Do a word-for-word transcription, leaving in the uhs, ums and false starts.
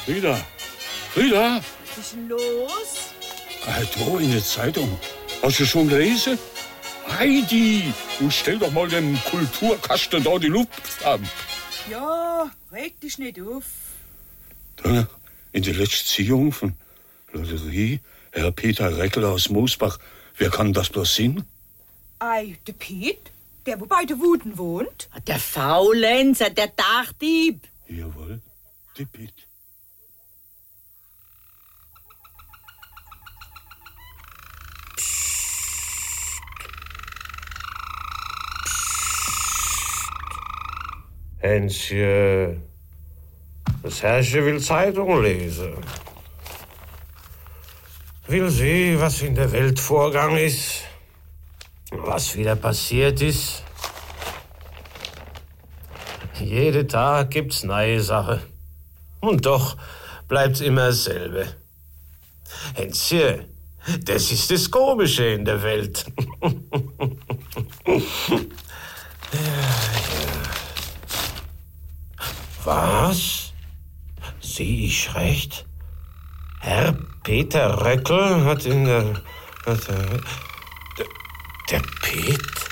Frieda, Frieda? Was ist denn los? Ah, da in der Zeitung. Hast du schon gelesen? Heidi, und stell doch mal den Kulturkasten da die Luft an. Ja, reg dich nicht auf. Da, in der letzten Ziehung von Lotterie, Herr Peter Reckel aus Moosbach. Wer kann das bloß sein? Ei, der Piet, der wo bei der Wuden wohnt. Der Faulenzer, der Dachdieb. Jawohl, der Piet. Hänschen, das Herrchen will Zeitung lesen. Will sehen, was in der Welt Vorgang ist, was wieder passiert ist. Jeden Tag gibt's neue Sachen. Und doch bleibt's immer dasselbe. Hänschen, das ist das Komische in der Welt. Ja, ja. Was? Sehe ich recht? Herr Peter Reckel hat in der... Hat der, der Pet?